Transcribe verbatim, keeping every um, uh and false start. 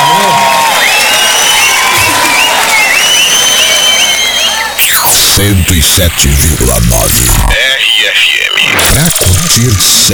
cento e sete vírgula nove R F M. Pra curtir sem